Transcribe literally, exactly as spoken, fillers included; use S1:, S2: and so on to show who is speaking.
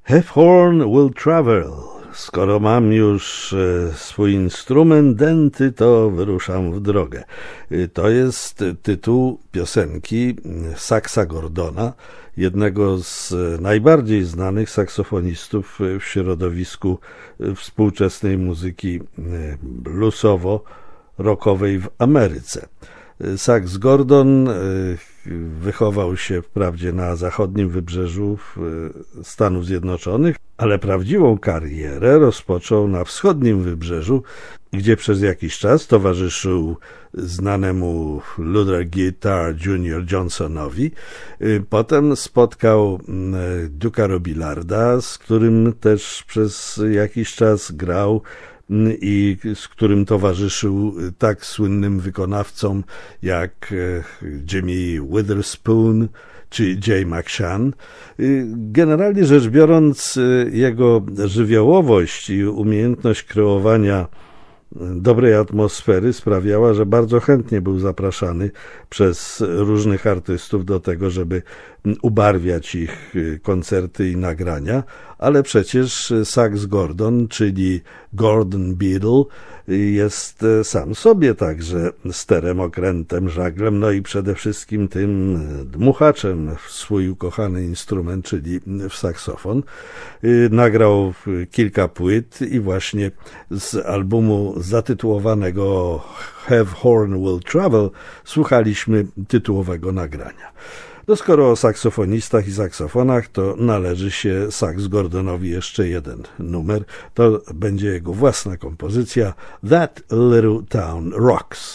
S1: Have horn will travel. Skoro mam już swój instrument denty, to wyruszam w drogę. To jest tytuł piosenki Saxa Gordona, jednego z najbardziej znanych saksofonistów w środowisku współczesnej muzyki bluesowo-rockowej w Ameryce. Sax Gordon wychował się wprawdzie na zachodnim wybrzeżu Stanów Zjednoczonych, ale prawdziwą karierę rozpoczął na wschodnim wybrzeżu, gdzie przez jakiś czas towarzyszył znanemu Luther Guitar junior Johnsonowi. Potem spotkał Duke'a Robillarda, z którym też przez jakiś czas grał i z którym towarzyszył tak słynnym wykonawcom jak Jimmy Witherspoon czy Jay McShann. Generalnie rzecz biorąc, jego żywiołowość i umiejętność kreowania dobrej atmosfery sprawiała, że bardzo chętnie był zapraszany przez różnych artystów do tego, żeby ubarwiać ich koncerty i nagrania, ale przecież Sax Gordon, czyli Gordon Biddle, jest sam sobie także sterem, okrętem, żaglem, no i przede wszystkim tym dmuchaczem w swój ukochany instrument, czyli w saksofon. Nagrał kilka płyt i właśnie z albumu zatytułowanego Have Horn Will Travel słuchaliśmy tytułowego nagrania. No skoro o saksofonistach i saksofonach, to należy się Sax Gordonowi jeszcze jeden numer. To będzie jego własna kompozycja That Little Town Rocks.